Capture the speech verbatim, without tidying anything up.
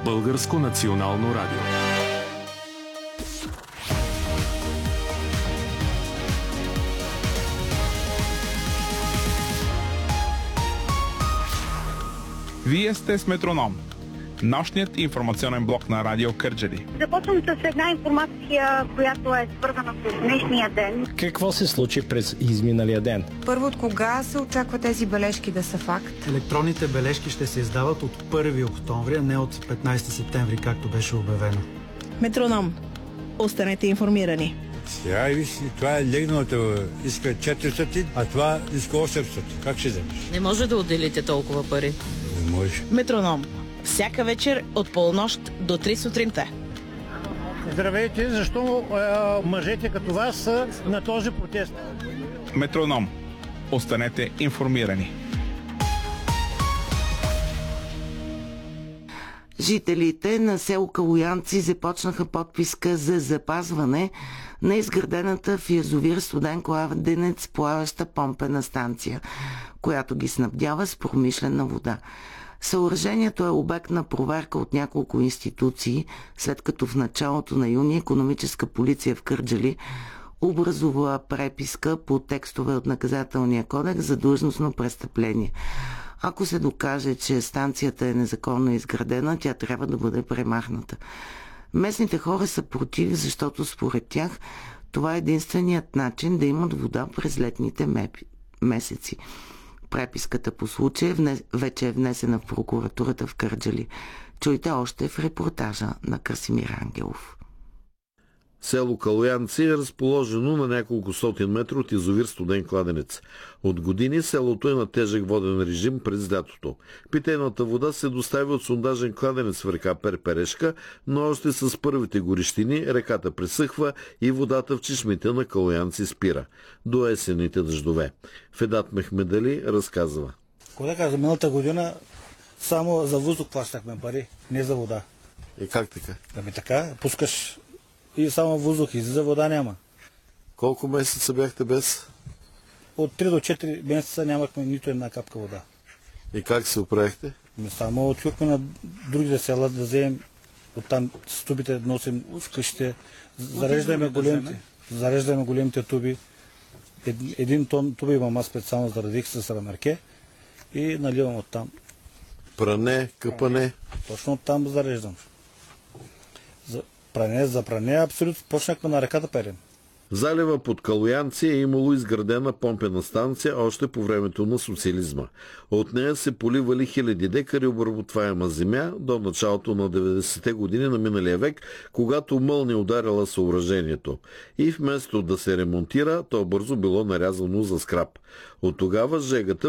Българско национално радио. Вие сте с Метроном, нощният информационен блок на Радио Кърджали. Започвам с една информация, която е свързана с днешния ден. Какво се случи през изминалия ден? Първо, от кога се очаква тези бележки да са факт? Електронните бележки ще се издават от първи октомври, а не от петнайсети септември, както беше обявено. Метроном. Останете информирани. Сега виж, това е легналото, иска четиристотин, а това иска осемстотин. Как ще вземеш? Не може да отделите толкова пари. Не може. Метроном. Всяка вечер от полунощ до три сутринта. Здравейте, защо а, мъжете като вас са на този протест? Метроном. Останете информирани. Жителите на село Калоянци започнаха подписка за запазване на изградената в язовир Студен кладенец плаваща помпена станция, която ги снабдява с промишлена вода. Съоръжението е обект на проверка от няколко институции, след като в началото на юни икономическа полиция в Кърджали образува преписка по текстове от наказателния кодекс за длъжностно престъпление. Ако се докаже, че станцията е незаконно изградена, тя трябва да бъде премахната. Местните хора са против, защото според тях това е единственият начин да имат вода през летните месеци. Преписката по случая вече е внесена в прокуратурата в Кърджали. Чуйте още в репортажа на Красимир Ангелов. Село Калоянци е разположено на няколко стотин метра от язовир Студен кладенец. От години селото е на тежък воден режим през лятото. Питейната вода се доставя от сондажен кладенец в река Перперешка, но още с първите горещини реката пресъхва и водата в чешмите на Калоянци спира. До есенните дъждове. Федат Мехмедали разказва. Кога каза, миналата година само за въздух плащахме пари, не за вода. И как така? Ами така, пускаш и само въздух, и за вода няма. Колко месеца бяхте без? От три до четири месеца нямахме нито една капка вода. И как се оправихте? Ми само отивахме на другите села да вземем оттам стубите, носим в къщите, зареждаме големите, зареждаме големите туби. Ед, един тон туби имам аз специално заредих с рамерке и наливам оттам. Пране, къпане? Точно оттам зареждам. За пране, за пране, абсолютно почнахме на реката перем. В залива под Калоянци е имало изградена помпена станция още по времето на социализма. От нея се поливали хиляди декари обработваема земя до началото на деветдесетте години на миналия век, когато мълния ударила съоръжението. И вместо да се ремонтира, то бързо било нарязано за скрап. От тогава жегата